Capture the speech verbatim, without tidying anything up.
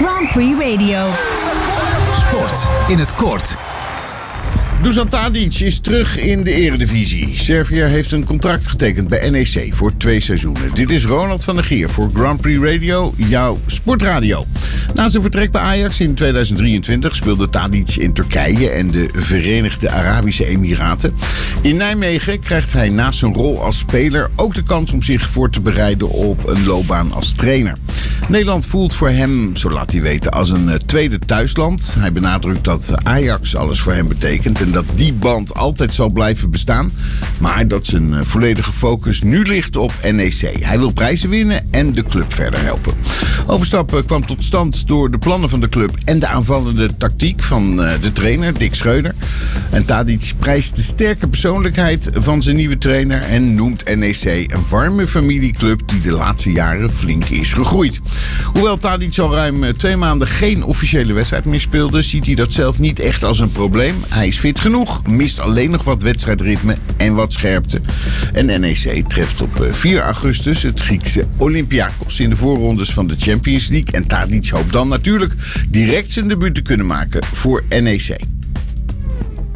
Grand Prix Radio. Sport in het kort. Dusan Tadic is terug in de Eredivisie. Servië heeft een contract getekend bij N E C voor twee seizoenen. Dit is Ronald van der Geer voor Grand Prix Radio, jouw sportradio. Na zijn vertrek bij Ajax in tweeduizend drieëntwintig speelde Tadic in Turkije en de Verenigde Arabische Emiraten. In Nijmegen krijgt hij naast zijn rol als speler ook de kans om zich voor te bereiden op een loopbaan als trainer. Nederland voelt voor hem, zo laat hij weten, als een tweede thuisland. Hij benadrukt dat Ajax alles voor hem betekent en dat die band altijd zal blijven bestaan. Maar dat zijn volledige focus nu ligt op N E C. Hij wil prijzen winnen en de club verder helpen. Overstap kwam tot stand door de plannen van de club en de aanvallende tactiek van de trainer Dick Schreuder. En Tadic prijst de sterke persoonlijkheid van zijn nieuwe trainer en noemt N E C een warme familieclub die de laatste jaren flink is gegroeid. Hoewel Tadic al ruim twee maanden geen officiële wedstrijd meer speelde, ziet hij dat zelf niet echt als een probleem. Hij is fit genoeg, mist alleen nog wat wedstrijdritme en wat scherpte. En N E C treft op vier augustus het Griekse Olympiakos in de voorrondes van de Champions League. En Tadic hoopt dan natuurlijk direct zijn debuut te kunnen maken voor N E C.